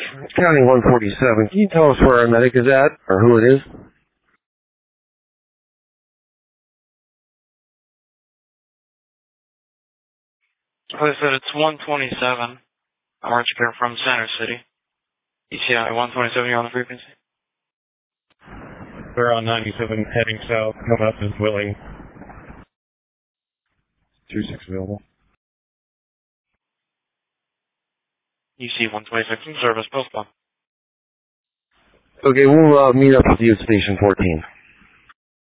County 147. Can you tell us where our medic is at, or who it is? Like I said, it's 127. I'm Archie Care from Center City. ECI 127, you're on the frequency. We're on 97 heading south. Come up is Willing. 26 available. EC 126 in service, postpone. Okay, we'll meet up with you at Station 14.